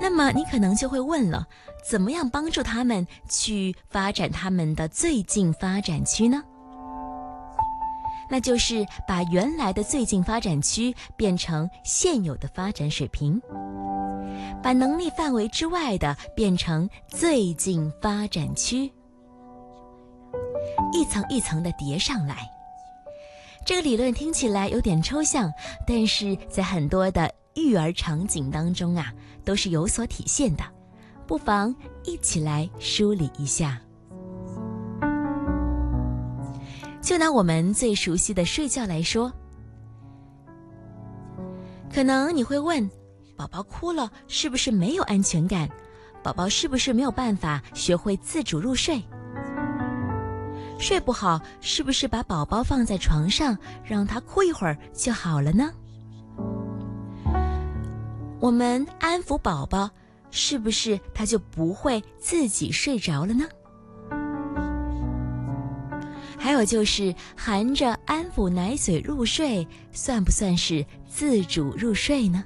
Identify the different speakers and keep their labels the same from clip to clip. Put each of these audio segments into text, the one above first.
Speaker 1: 那么你可能就会问了，怎么样帮助他们去发展他们的最近发展区呢？那就是把原来的最近发展区变成现有的发展水平，把能力范围之外的变成最近发展区，一层一层的叠上来。这个理论听起来有点抽象，但是在很多的育儿场景当中啊，都是有所体现的，不妨一起来梳理一下。就拿我们最熟悉的睡觉来说，可能你会问，宝宝哭了是不是没有安全感？宝宝是不是没有办法学会自主入睡？睡不好是不是把宝宝放在床上让他哭一会儿就好了呢？我们安抚宝宝，是不是他就不会自己睡着了呢？还有就是含着安抚奶嘴入睡，算不算是自主入睡呢？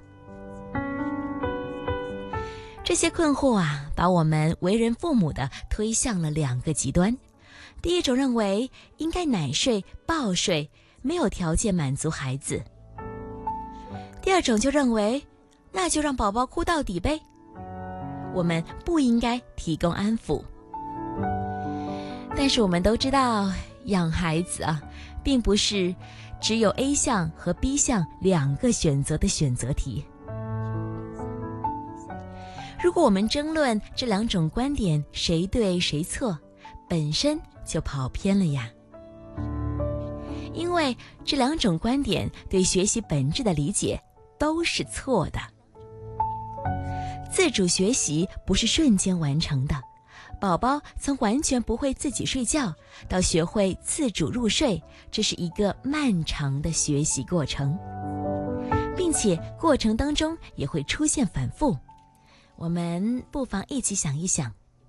Speaker 1: 这些困惑啊，把我们为人父母的推向了两个极端。第一种认为应该奶睡抱睡，没有条件满足孩子。第二种就认为那就让宝宝哭到底呗，我们不应该提供安抚。但是我们都知道，养孩子啊，并不是只有 A 项和 B 项两个选择的选择题。如果我们争论这两种观点谁对谁错，本身就跑偏了呀。因为这两种观点对学习本质的理解都是错的。自主学习不是瞬间完成的，宝宝从完全不会自己睡觉到学会自主入睡，这是一个漫长的学习过程，并且过程当中也会出现反复。我们不妨一起想一想。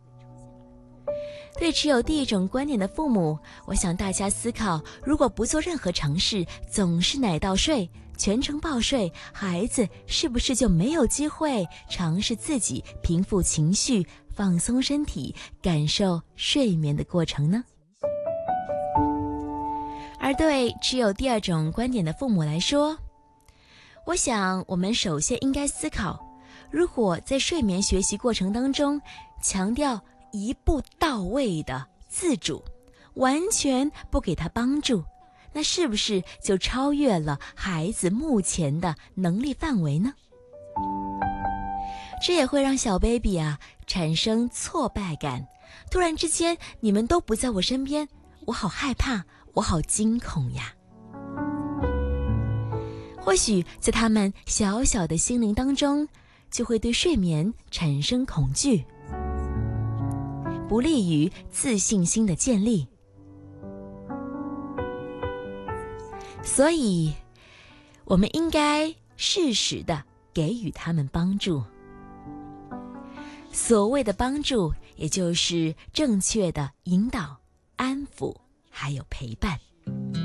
Speaker 1: 对持有第一种观点的父母，我想大家思考，如果不做任何尝试，总是奶到睡，全程抱睡，孩子是不是就没有机会尝试自己平复情绪、放松身体、感受睡眠的过程呢？而对持有第二种观点的父母来说，我想我们首先应该思考，如果在睡眠学习过程当中强调一步到位的自主，完全不给他帮助，那是不是就超越了孩子目前的能力范围呢？这也会让小 baby 啊产生挫败感，突然之间你们都不在我身边，我好害怕，我好惊恐呀。或许在他们小小的心灵当中，就会对睡眠产生恐惧，不利于自信心的建立。所以我们应该适时的给予他们帮助。所谓的帮助，也就是正确的引导、安抚还有陪伴。